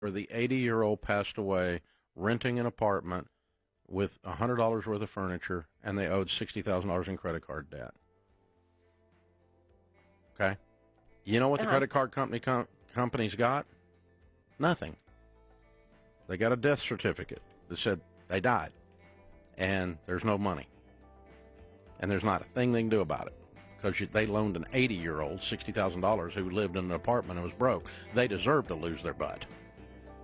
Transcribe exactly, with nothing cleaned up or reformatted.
where the eighty-year-old passed away renting an apartment with one hundred dollars worth of furniture, and they owed sixty thousand dollars in credit card debt. Okay? You know what the Uh-huh. credit card company com- companies got? Nothing. They got a death certificate that said they died, and there's no money. And there's not a thing they can do about it, because they loaned an eighty-year-old sixty thousand dollars who lived in an apartment and was broke. They deserve to lose their butt.